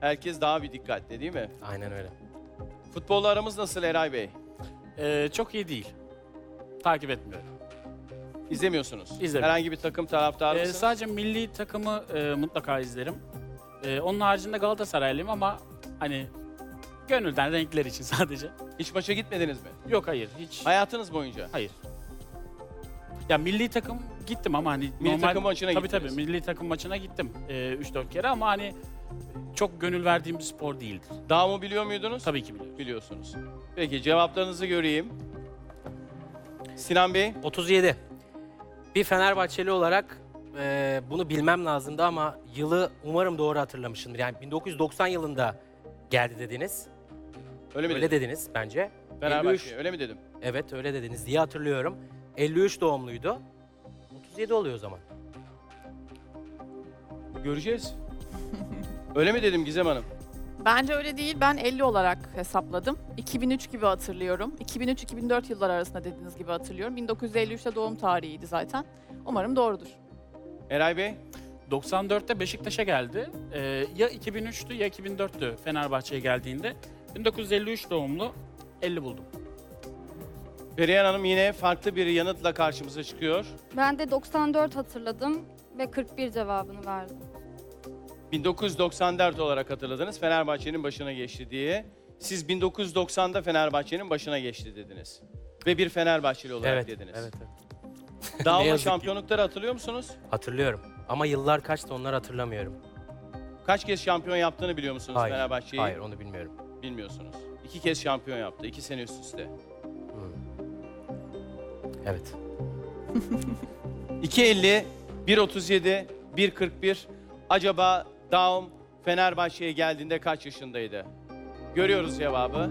Herkes daha bir dikkatli değil mi? Aynen öyle. Futbolla aramız nasıl Eray Bey? Çok iyi değil. Takip etmiyorum. İzlemiyorsunuz. İzlemiyorum. Herhangi bir takım taraftarı mısınız? Sadece milli takımı mutlaka izlerim. Onun haricinde Galatasaraylıyım ama hani gönülden renkler için sadece. Hiç maça gitmediniz mi? Yok hayır hiç. Hayatınız boyunca? Hayır. Ya milli takım gittim ama hani Milli takım maçına tabii gittiniz. tabii milli takım maçına gittim 3-4 kere ama hani çok gönül verdiğim bir spor değildir. Dağımı biliyor muydunuz? Tabii ki biliyorum. Biliyorsunuz. Peki cevaplarınızı göreyim. Sinan Bey? 37. Bir Fenerbahçeli olarak bunu bilmem lazımdı ama yılı umarım doğru hatırlamışımdır. Yani 1990 yılında geldi dediniz. Öyle mi Öyle dedim? dediniz bence. Fenerbahçe 53. öyle mi dedim? Evet öyle dediniz diye hatırlıyorum. 53 doğumluydu. 37 oluyor o zaman. Göreceğiz. Öyle mi dedim Gizem Hanım? Bence öyle değil. Ben 50 olarak hesapladım. 2003 gibi hatırlıyorum. 2003-2004 yıllar arasında dediğiniz gibi hatırlıyorum. 1953'te doğum tarihiydi zaten. Umarım doğrudur. Eray Bey? 94'te Beşiktaş'a geldi. Ya 2003'tü ya 2004'tü Fenerbahçe'ye geldiğinde. 1953 doğumlu 50 buldum. Perihan Hanım yine farklı bir yanıtla karşımıza çıkıyor. Ben de 94 hatırladım ve 41 cevabını verdim. 1994 olarak hatırladınız. Fenerbahçe'nin başına geçti diye. Siz 1990'da Fenerbahçe'nin başına geçti dediniz. Ve bir Fenerbahçeli olarak Evet, dediniz. evet, evet. Ne Dağılma yazık ki. şampiyonlukları hatırlıyor musunuz? Hatırlıyorum. Ama yıllar kaçtı onları hatırlamıyorum. Kaç kez şampiyon yaptığını biliyor musunuz Hayır, Fenerbahçe'yi? hayır onu bilmiyorum. Bilmiyorsunuz. 2 kez şampiyon yaptı. 2 sene üst üste. Evet. 2.50, 1.37, 1.41. Acaba Daum Fenerbahçe'ye geldiğinde kaç yaşındaydı? Görüyoruz cevabı.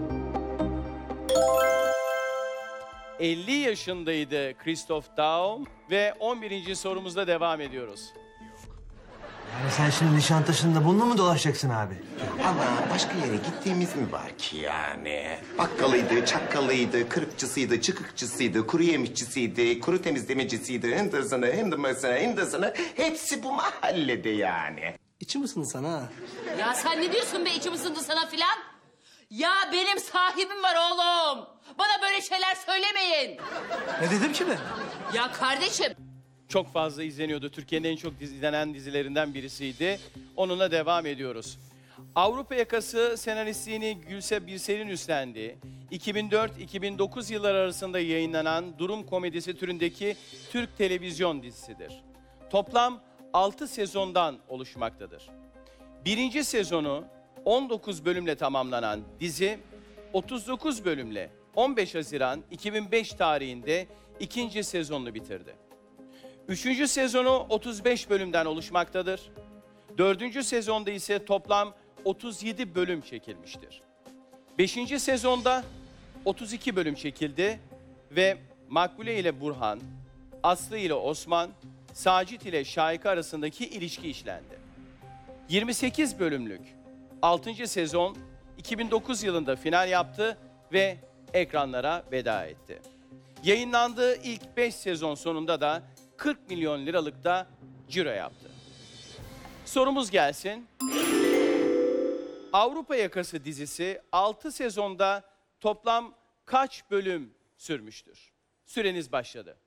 50 yaşındaydı Christoph Daum ve 11. sorumuzda devam ediyoruz. Yani sen şimdi Nişantaşı'nda bununla mı dolaşacaksın abi? Ama başka yere gittiğimiz mi var ki yani? Bakkalıydı, çakkalıydı, kırıkçısıydı, çıkıkçısıydı, kuru yemişçisiydi, kuru temizlemecisiydi, hındısını, hepsi bu mahallede yani. İçi misin sen ha? Ya sen ne diyorsun be içim ısındı sana filan? Ya benim sahibim var oğlum. Bana böyle şeyler söylemeyin. Ne dedim ki ben? Ya kardeşim. Çok fazla izleniyordu. Türkiye'nin en çok izlenen dizilerinden birisiydi. Onunla devam ediyoruz. Avrupa Yakası senaristliğini Gülse Birsel'in üstlendiği 2004-2009 yılları arasında yayınlanan durum komedisi türündeki Türk televizyon dizisidir. Toplam 6 sezondan oluşmaktadır. Birinci sezonu 19 bölümle tamamlanan dizi 39 bölümle 15 Haziran 2005 tarihinde ikinci sezonunu bitirdi. Üçüncü sezonu 35 bölümden oluşmaktadır. Dördüncü sezonda ise toplam 37 bölüm çekilmiştir. Beşinci sezonda 32 bölüm çekildi ve Makbule ile Burhan, Aslı ile Osman, Sacit ile Şahika arasındaki ilişki işlendi. 28 bölümlük 6. sezon 2009 yılında final yaptı ve ekranlara veda etti. Yayınlandığı ilk 5 sezon sonunda da 40 milyon liralık da ciro yaptı. Sorumuz gelsin. Avrupa Yakası dizisi 6 sezonda toplam kaç bölüm sürmüştür? Süreniz başladı.